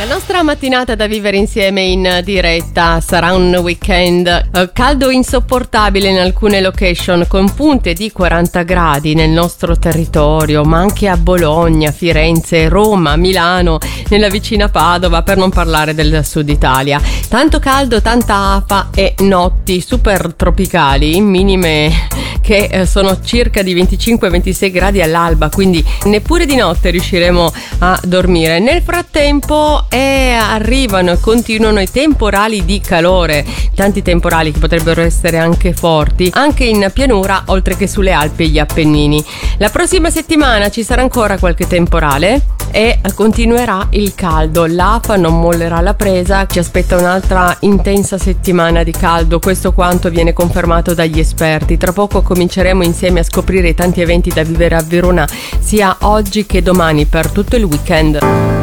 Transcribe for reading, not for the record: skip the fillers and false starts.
La nostra mattinata da vivere insieme in diretta sarà un weekend caldo insopportabile in alcune location, con punte di 40 gradi nel nostro territorio, ma anche a Bologna, Firenze, Roma, Milano, nella vicina Padova, per non parlare del sud Italia. Tanto caldo, tanta afa e notti super tropicali, minime che sono circa di 25-26 gradi all'alba, quindi neppure di notte riusciremo a dormire. Nel frattempo arrivano e continuano i temporali di calore, tanti temporali che potrebbero essere anche forti, anche in pianura oltre che sulle Alpi e gli Appennini. La prossima settimana ci sarà ancora qualche temporale e continuerà il caldo, l'AFA non mollerà la presa, ci aspetta un'altra intensa settimana di caldo, questo quanto viene confermato dagli esperti. Tra poco cominceremo insieme a scoprire i tanti eventi da vivere a Verona sia oggi che domani per tutto il weekend.